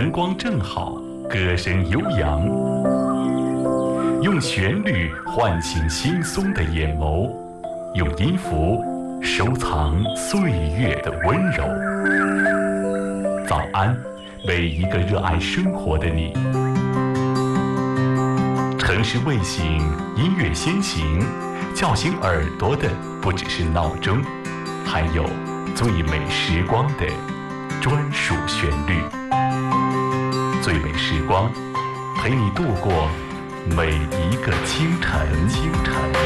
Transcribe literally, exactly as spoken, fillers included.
灯光正好，歌声悠扬，用旋律唤醒惺忪的眼眸，用音符收藏岁月的温柔。早安，为一个热爱生活的你。城市卫星音乐先行，叫醒耳朵的不只是闹钟，还有最美时光的专属旋律。最美时光，陪你度过每一个清晨。清晨。